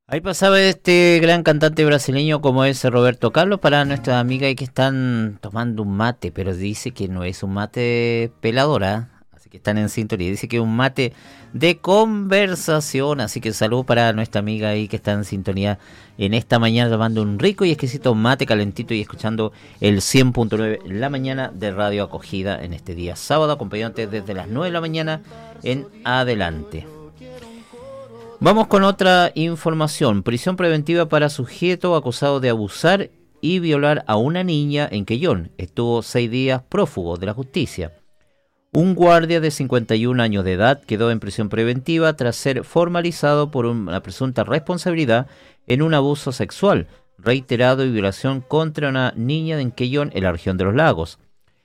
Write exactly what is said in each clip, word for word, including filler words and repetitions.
Ahí pasaba este gran cantante brasileño como es Roberto Carlos para nuestras amigas que están tomando un mate, pero dice que no es un mate peladora, así que están en sintonía. Dice que es un mate de conversación, así que salud para nuestra amiga ahí que está en sintonía en esta mañana tomando un rico y exquisito mate calentito y escuchando el cien punto nueve la mañana de Radio Acogida en este día sábado, acompañante desde las nueve de la mañana en adelante. Vamos con otra información. Prisión preventiva para sujeto acusado de abusar y violar a una niña en Quellón. Estuvo seis días prófugo de la justicia. Un guardia de cincuenta y un años de edad quedó en prisión preventiva tras ser formalizado por una presunta responsabilidad en un abuso sexual reiterado y violación contra una niña en Quellón, en la región de los Lagos.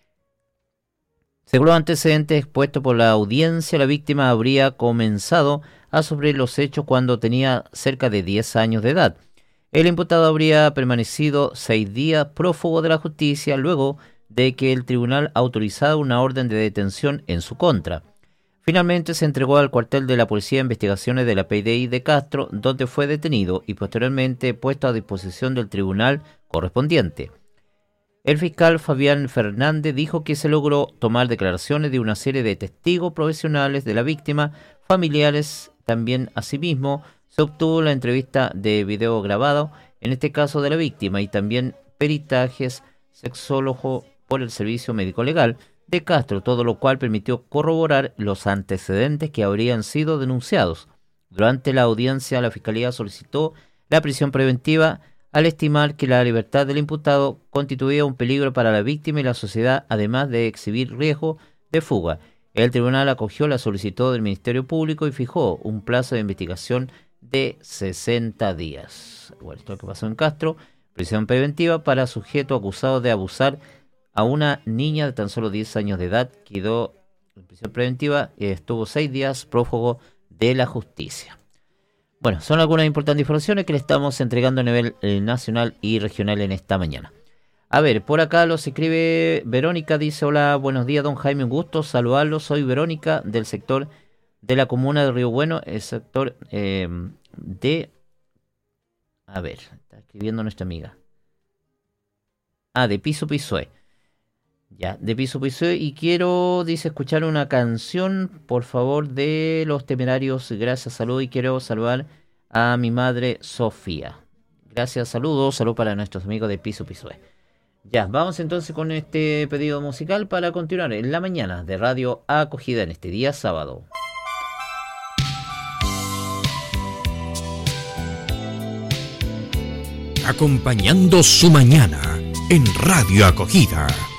Según los antecedentes expuestos por la audiencia, la víctima habría comenzado a sufrir los hechos cuando tenía cerca de diez años de edad. El imputado habría permanecido seis días prófugo de la justicia luego de que el tribunal autorizara una orden de detención en su contra. Finalmente se entregó al cuartel de la Policía de Investigaciones de la P D I de Castro, donde fue detenido y posteriormente puesto a disposición del tribunal correspondiente. El fiscal Fabián Fernández dijo que se logró tomar declaraciones de una serie de testigos profesionales de la víctima, familiares. También, asimismo, se obtuvo la entrevista de video grabado, en este caso de la víctima, y también peritajes sexólogo por el Servicio Médico Legal de Castro, todo lo cual permitió corroborar los antecedentes que habrían sido denunciados. Durante la audiencia, la Fiscalía solicitó la prisión preventiva al estimar que la libertad del imputado constituía un peligro para la víctima y la sociedad, además de exhibir riesgo de fuga. El tribunal acogió la solicitud del Ministerio Público y fijó un plazo de investigación de sesenta días. Bueno, esto es lo que pasó en Castro. Prisión preventiva para sujeto acusado de abusar a una niña de tan solo diez años de edad. Quedó en prisión preventiva y estuvo seis días prófugo de la justicia. Bueno, son algunas importantes informaciones que le estamos entregando a nivel eh, nacional y regional en esta mañana. A ver, por acá los escribe Verónica, dice: hola, buenos días don Jaime, un gusto saludarlo, soy Verónica del sector de la comuna de Río Bueno, el sector eh, de... A ver, está escribiendo nuestra amiga. Ah, de Piso Pisoe. Ya, de Piso Pisoe, y quiero, dice, escuchar una canción, por favor, de Los Temerarios, gracias, salud, y quiero saludar a mi madre Sofía. Gracias, saludos, salud para nuestros amigos de Piso Pisoe. Ya, vamos entonces con este pedido musical para continuar en la mañana de Radio Acogida en este día sábado. Acompañando su mañana en Radio Acogida.